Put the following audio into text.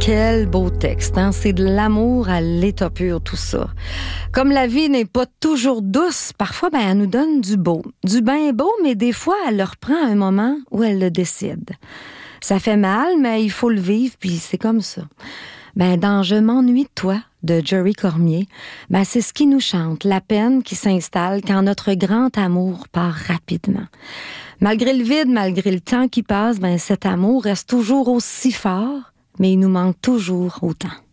Quel beau texte, hein? C'est de l'amour à l'état pur, tout ça. Comme la vie n'est pas toujours douce, parfois, elle nous donne du beau. Du bien beau, mais des fois, elle le reprend à un moment où elle le décide. Ça fait mal, mais il faut le vivre, puis c'est comme ça. Dans Je m'ennuie de toi, de Jerry Cormier, c'est ce qui nous chante, la peine qui s'installe quand notre grand amour part rapidement. Malgré le vide, malgré le temps qui passe, cet amour reste toujours aussi fort, mais il nous manque toujours autant.